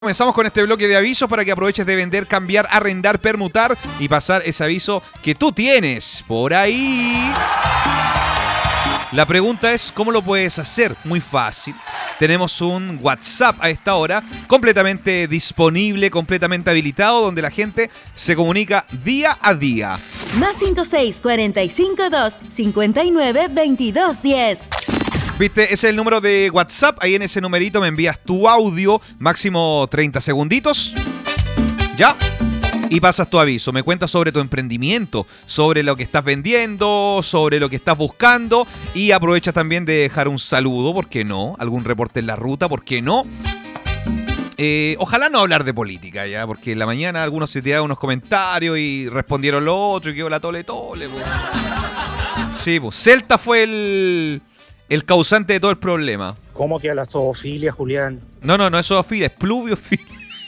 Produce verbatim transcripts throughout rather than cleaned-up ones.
Comenzamos con este bloque de avisos para que aproveches de vender, cambiar, arrendar, permutar y pasar ese aviso que tú tienes por ahí. La pregunta es, ¿cómo lo puedes hacer? Muy fácil. Tenemos un WhatsApp a esta hora, completamente disponible, completamente habilitado, donde la gente se comunica día a día. Más cinco seis cuatro cinco dos cinco nueve dos dos uno cero. ¿Viste? Ese es el número de WhatsApp. Ahí en ese numerito me envías tu audio, máximo treinta segunditos. ¿Ya? Y pasas tu aviso. Me cuentas sobre tu emprendimiento, sobre lo que estás vendiendo, sobre lo que estás buscando. Y aprovechas también de dejar un saludo, ¿por qué no? Algún reporte en la ruta, ¿por qué no? Eh, ojalá no hablar de política, ya, porque en la mañana algunos se tiraron unos comentarios y respondieron lo otro y quedó la tole tole. Po. Sí, pues Celta fue el... el causante de todo el problema. ¿Cómo que a la zoofilia, Julián? No, no, no es zoofilia, es pluviofilia.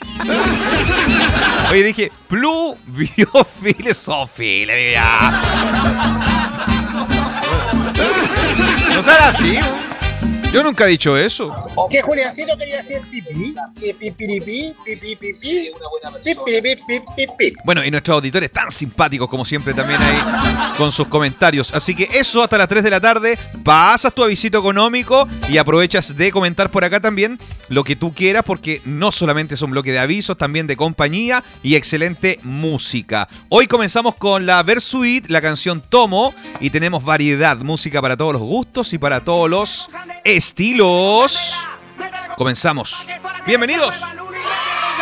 Oye, dije, pluviofilia, zoofilia. No será así. Yo nunca he dicho eso. ¿Qué, Juliancito quería hacer pipí? ¿Qué pipiripí? ¿Pipí, pipí? Pipiripí, pipí. Bueno, y nuestros auditores tan simpáticos como siempre también ahí con sus comentarios. Así que eso hasta las tres de la tarde. Pasas tu avisito económico y aprovechas de comentar por acá también lo que tú quieras, porque no solamente es un bloque de avisos, también de compañía y excelente música. Hoy comenzamos con la Versuit, la canción Tomo, y tenemos variedad, música para todos los gustos y para todos los estilos. Comenzamos. Bienvenidos.